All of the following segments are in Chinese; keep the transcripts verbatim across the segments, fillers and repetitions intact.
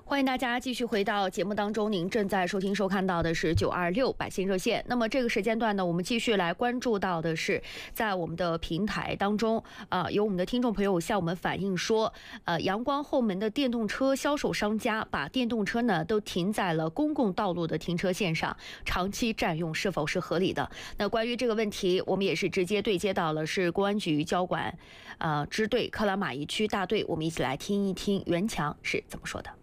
欢迎大家继续回到节目当中，您正在收听收看到的是九二六百姓热线。那么这个时间段呢，我们继续来关注到的是，在我们的平台当中，呃，有我们的听众朋友向我们反映说，呃，阳光后门的电动车销售商家把电动车呢都停在了公共道路的停车线上，长期占用是否是合理的？那关于这个问题，我们也是直接对接到了是公安局交管呃支队克拉玛依区大队，我们一起来听一听袁强是怎么说的。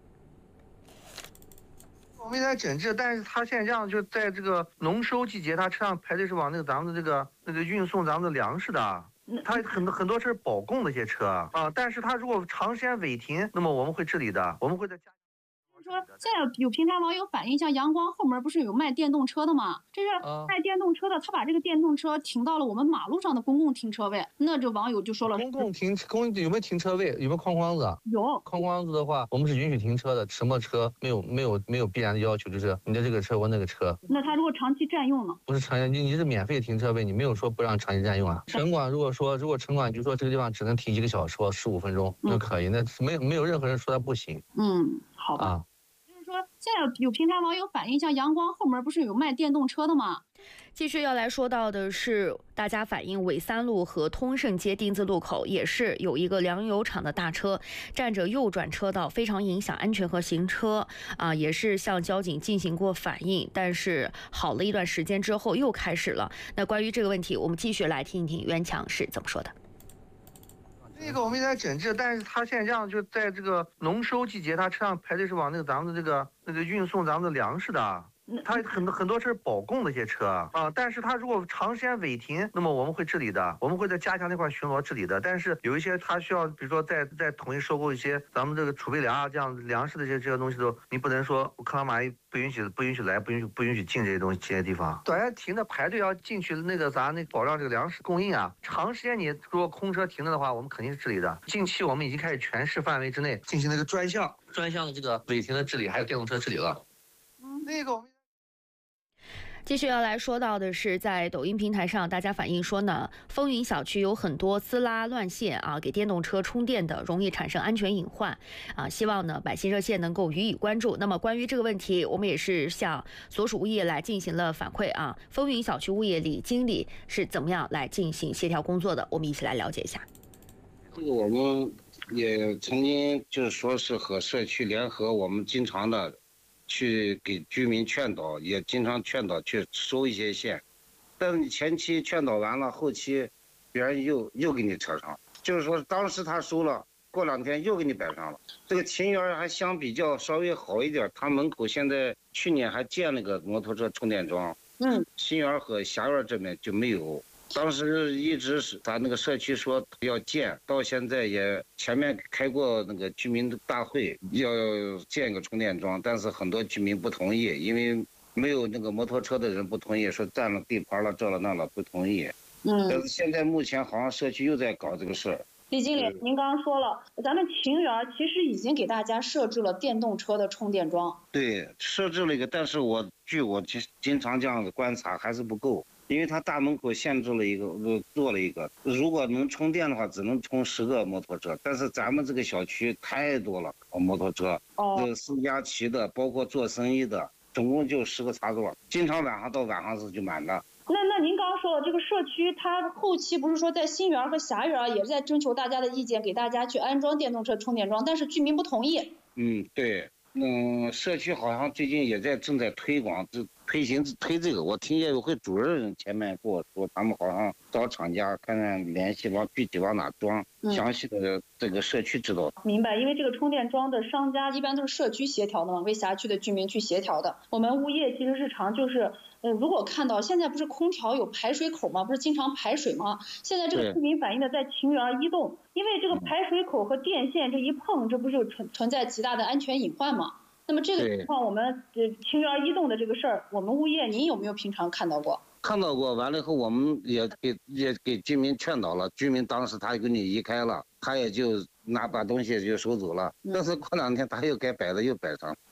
我们也在整治，但是他现在这样，就在这个农收季节，他车上排队是往那个咱们的这个那个运送咱们的粮食的，他很多很多是保供的一些车啊，但是他如果长时间违停，那么我们会治理的，我们会在加。 说现在有平台网友反映，像阳光后门不是有卖电动车的吗？这是卖电动车的，他把这个电动车停到了我们马路上的公共停车位。那这网友就说了， 公共停公有没有停车位？有没有框框子？ 有框框子的话，我们是允许停车的。什么车没有没有没有必然的要求，就是你的这个车我那个车。 那他如果长期占用呢？ 不是长期，你你是免费停车位，你没有说不让长期占用啊。城管如果说如果城管就说这个地方只能停一个小时或十五分钟就可以，那没有没有任何人说他不行。 嗯，好吧。啊说现在有平台网友反映，像阳光后门不是有卖电动车的吗？ 继续要来说到的是，大家反映纬三路和通胜街丁字路口也是有一个粮油厂的大车占着右转车道，非常影响安全和行车啊，也是向交警进行过反映，但是好了一段时间之后又开始了。那关于这个问题，我们继续来听一听袁强是怎么说的。 这个我们也在整治，但是他现在这样，就在这个农收季节，他车上排队是往那个咱们的这个那个运送咱们的粮食的，他很多很多是保供的一些车啊，但是他如果长时间违停，那么我们会治理的，我们会在加强那块巡逻治理的。但是有一些他需要，比如说再再统一收购一些咱们这个储备粮啊，这样粮食的这些这些东西都，你不能说克拉玛依不允许不允许来，不允许不允许进这些东西这些地方。短时间停的排队要进去那个咱那保障这个粮食供应啊，长时间你如果空车停着的话，我们肯定是治理的。近期我们已经开始全市范围之内进行那个专项专项的这个违停的治理，还有电动车治理了。嗯，那个我们。 继续要来说到的是，在抖音平台上，大家反映说呢，风云小区有很多滋拉乱线啊，给电动车充电的，容易产生安全隐患啊。希望呢，百姓热线能够予以关注。那么关于这个问题，我们也是向所属物业来进行了反馈啊。风云小区物业李经理是怎么样来进行协调工作的？我们一起来了解一下。 这个我们也曾经就是说是和社区联合，我们经常的。去给居民劝导，也经常劝导去收一些线，但是你前期劝导完了，后期别人又又给你扯上，就是说当时他收了，过两天又给你摆上了。这个秦园还相比较稍微好一点，他门口现在去年还建了个摩托车充电桩，嗯，秦园和霞园这边就没有。当时一直是咱那个社区说要建，到现在也前面开过那个居民的大会，要建一个充电桩，但是很多居民不同意，因为没有那个摩托车的人不同意，说占了地盘了，这了那了不同意。嗯，但是现在目前好像社区又在搞这个事儿。 李经理，您刚刚说了，咱们秦园其实已经给大家设置了电动车的充电桩。 对，设置了一个，但是我据我经经常这样的观察还是不够。因为他大门口限制了一个，做了一个，如果能充电的话，只能充十个摩托车。但是咱们这个小区太多了，摩托车，哦，这私家骑的，包括做生意的，总共就十个插座，经常晚上到晚上是就满的。 那那您刚刚说了，这个社区它后期不是说在新园和霞园也是在征求大家的意见，给大家去安装电动车充电桩，但是居民不同意。 嗯，对。嗯，社区好像最近也在正在推广，这推行推这个。我听业委会主任前面跟我说，他们好像找厂家看看联系往具体往哪装，嗯、详细的这个社区知道。 明白，因为这个充电桩的商家一般都是社区协调的嘛，为辖区的居民去协调的。我们物业其实日常就是，呃，如果看到现在不是空调有排水口吗？不是经常排水吗？现在这个居民反映的在秦园一栋。因为这个排水口和电线这一碰，这不是存存在极大的安全隐患吗？那么这个情况，我们呃秦园一栋的这个事儿，我们物业您有没有平常看到过？ 看到过，完了以后我们也给也给居民劝导了，居民当时他给你移开了，他也就拿把东西就收走了，嗯、但是过两天他又该摆的又摆上。 这样，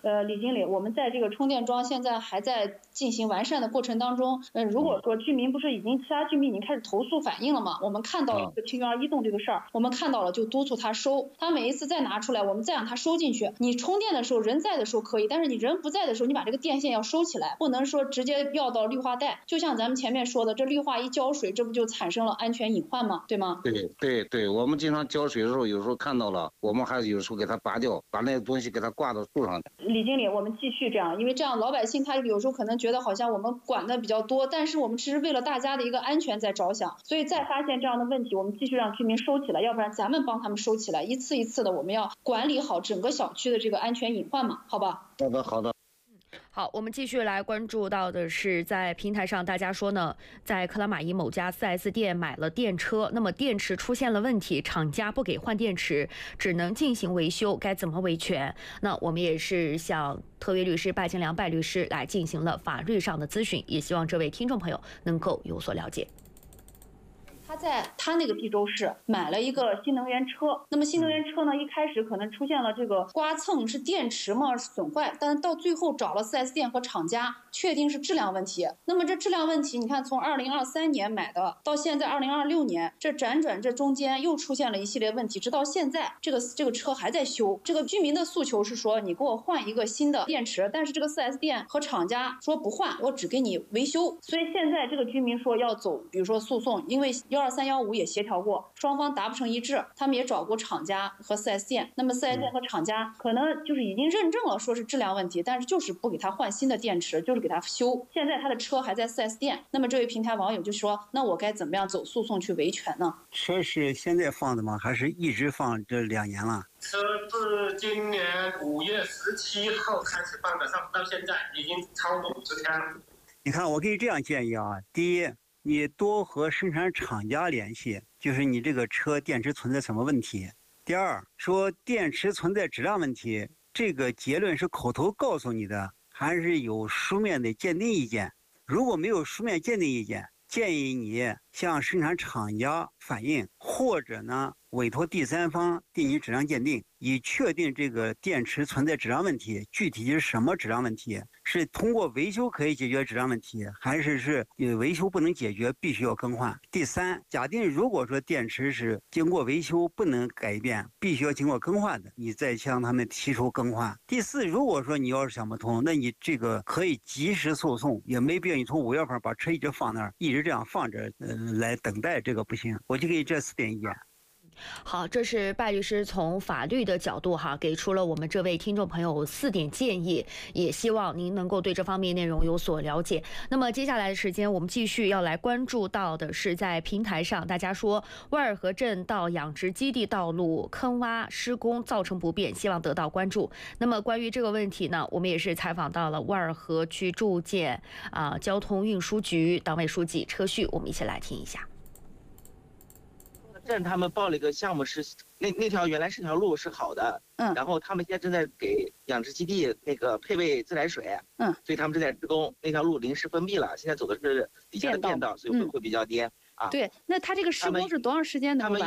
呃，李经理，我们在这个充电桩现在还在进行完善的过程当中。嗯、呃，如果说居民不是已经其他居民已经开始投诉反映了吗？我们看到了这个清源移动这个事儿，我们看到了就督促他收。他每一次再拿出来，我们再让他收进去。你充电的时候人在的时候可以，但是你人不在的时候，你把这个电线要收起来，不能说直接要到绿化带。就像咱们前面说的，这绿化一浇水，这不就产生了安全隐患吗？对吗？ 对对对，我们经常浇水的时候，有时候看到了，我们还有时候给它拔掉，把那个东西给它挂到树上。 李经理，我们继续这样，因为这样老百姓他有时候可能觉得好像我们管的比较多，但是我们其实为了大家的一个安全在着想，所以再发现这样的问题，我们继续让居民收起来，要不然咱们帮他们收起来，一次一次的，我们要管理好整个小区的这个安全隐患嘛，好吧？ 好的，好的。 好，我们继续来关注到的是，在平台上大家说呢，在克拉玛依某家 四 S 店买了电车，那么电池出现了问题，厂家不给换电池，只能进行维修，该怎么维权？那我们也是向特约律师拜金良拜律师来进行了法律上的咨询，也希望这位听众朋友能够有所了解。 他在他那个地州市买了一个新能源车，那么新能源车呢，一开始可能出现了这个刮蹭，是电池嘛损坏，但是到最后找了 四 S 店和厂家，确定是质量问题。那么这质量问题，你看从二零二三年买的，到现在二零二六年，这辗转这中间又出现了一系列问题，直到现在这个这个车还在修。这个居民的诉求是说，你给我换一个新的电池，但是这个 四 S 店和厂家说不换，我只给你维修。所以现在这个居民说要走，比如说诉讼，因为幺二三幺五也协调过，双方达不成一致，他们也找过厂家和 四 S 店，那么 四 S 店和厂家可能就是已经认证了说是质量问题，但是就是不给他换新的电池，就是给他修。现在他的车还在 四 S 店，那么这位平台网友就说，那我该怎么样走诉讼去维权呢？ 车是现在放的吗？还是一直放这两年了？ 车自今年五月十七号开始放的，上到现在已经超过五十天了。 你看，我给你这样建议啊，第一，你多和生产厂家联系，就是你这个车电池存在什么问题。第二，说电池存在质量问题，这个结论是口头告诉你的，还是有书面的鉴定意见？如果没有书面鉴定意见，建议你向生产厂家反映，或者呢委托第三方进行质量鉴定，以确定这个电池存在质量问题，具体是什么质量问题？是通过维修可以解决质量问题，还是是维修不能解决，必须要更换？第三，假定如果说电池是经过维修不能改变，必须要经过更换的，你再向他们提出更换。第四，如果说你要是想不通，那你这个可以及时诉讼，也没必要你从五月份把车一直放那儿，一直这样放着，呃，来等待，这个不行。我就给你这四点意见。 好，这是拜律师从法律的角度哈，给出了我们这位听众朋友四点建议，也希望您能够对这方面内容有所了解。那么接下来的时间，我们继续要来关注到的是，在平台上大家说万尔河镇到养殖基地道路坑洼施工造成不便，希望得到关注。那么关于这个问题呢，我们也是采访到了万尔河区住建啊、呃、交通运输局党委书记车旭，我们一起来听一下。 镇他们报了一个项目是，那那条原来是条路是好的， 嗯， 然后他们现在正在给养殖基地那个配备自来水， 嗯， 所以他们正在施工，那条路临时封闭了，现在走的是底下的便道，所以会会比较颠啊。 对，那他这个施工是多长时间能完？